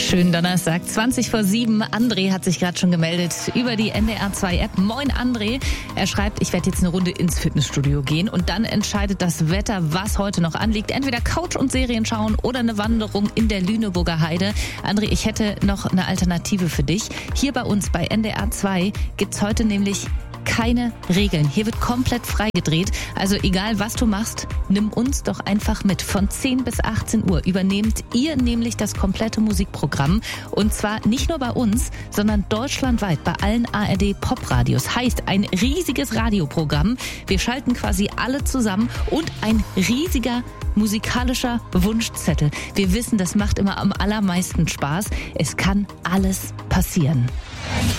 Schönen Donnerstag, 7:20. André hat sich gerade schon gemeldet über die NDR2-App. Moin André. Er schreibt, ich werde jetzt eine Runde ins Fitnessstudio gehen und dann entscheidet das Wetter, was heute noch anliegt. Entweder Couch und Serien schauen oder eine Wanderung in der Lüneburger Heide. André, ich hätte noch eine Alternative für dich. Hier bei uns bei NDR2 gibt's heute nämlich keine Regeln. Hier wird komplett frei gedreht. Also egal, was du machst, nimm uns doch einfach mit. Von 10 bis 18 Uhr übernehmt ihr nämlich das komplette Musikprogramm. Und zwar nicht nur bei uns, sondern deutschlandweit bei allen ARD-Pop-Radios. Heißt, ein riesiges Radioprogramm. Wir schalten quasi alle zusammen und ein riesiger musikalischer Wunschzettel. Wir wissen, das macht immer am allermeisten Spaß. Es kann alles passieren.